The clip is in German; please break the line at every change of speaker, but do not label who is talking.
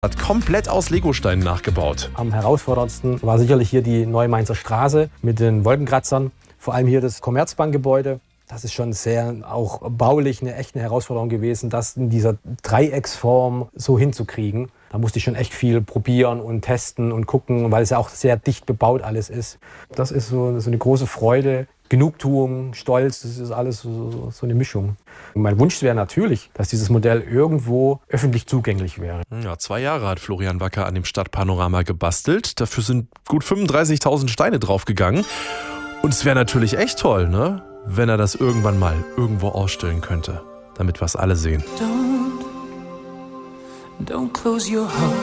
Hat komplett aus Legosteinen nachgebaut.
Am herausforderndsten war sicherlich hier die Neumainzer Straße mit den Wolkenkratzern. Vor allem hier das Commerzbankgebäude. Das ist schon sehr auch baulich eine echte Herausforderung gewesen, das in dieser Dreiecksform so hinzukriegen. Da musste ich schon echt viel probieren und testen und gucken, weil es ja auch sehr dicht bebaut alles ist. Das ist so eine große Freude, Genugtuung, Stolz, das ist alles so eine Mischung. Und mein Wunsch wäre natürlich, dass dieses Modell irgendwo öffentlich zugänglich wäre.
Ja, 2 Jahre hat Florian Wacker an dem Stadtpanorama gebastelt. Dafür sind gut 35.000 Steine draufgegangen. Und es wäre natürlich echt toll, ne? Wenn er das irgendwann mal irgendwo ausstellen könnte, damit wir es alle sehen.
Don't close your heart.